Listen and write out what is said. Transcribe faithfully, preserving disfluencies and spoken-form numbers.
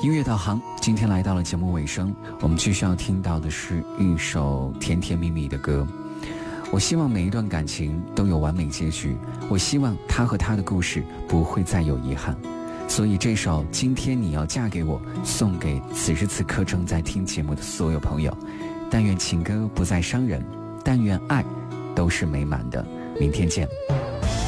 音乐导航今天来到了节目尾声，我们继续要听到的是一首甜甜蜜蜜的歌。我希望每一段感情都有完美结局，我希望他和他的故事不会再有遗憾，所以这首今天你要嫁给我送给此时此刻正在听节目的所有朋友。但愿情歌不再伤人，但愿爱都是美满的。明天见。